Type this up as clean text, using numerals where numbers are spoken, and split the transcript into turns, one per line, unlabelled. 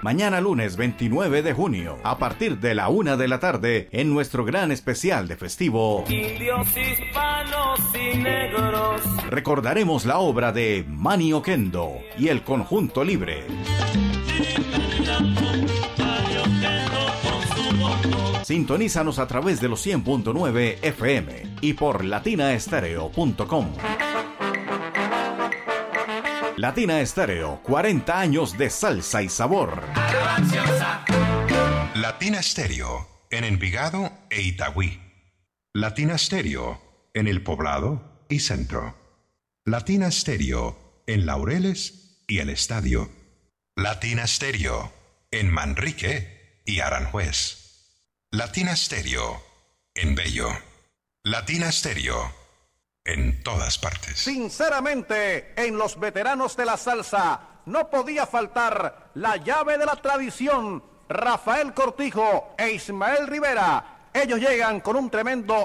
mañana lunes 29 de junio, a partir de la 1 de la tarde, en nuestro gran especial de festivo.
Indios, hispanos y negros.
Recordaremos la obra de Manny Oquendo y el Conjunto Libre. Sintonízanos a través de los 100.9 FM y por latinaestereo.com. Latina Estéreo, 40 años de salsa y sabor.
Latina Estéreo, en Envigado e Itagüí. Latina Estéreo, en El Poblado y Centro. Latina Estéreo, en Laureles y El Estadio. Latina Estéreo, en Manrique y Aranjuez. Latina Estéreo, en Bello. Latina Estéreo, en todas partes.
Sinceramente, en los veteranos de la salsa no podía faltar la llave de la tradición, Rafael Cortijo e Ismael Rivera. Ellos llegan con un tremendo